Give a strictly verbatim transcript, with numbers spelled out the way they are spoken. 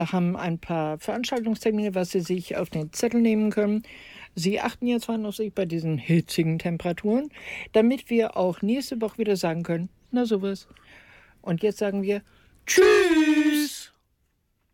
haben ein paar Veranstaltungstermine, was Sie sich auf den Zettel nehmen können. Sie achten jetzt mal auf sich bei diesen hitzigen Temperaturen, damit wir auch nächste Woche wieder sagen können, na sowas. Und jetzt sagen wir Tschüss!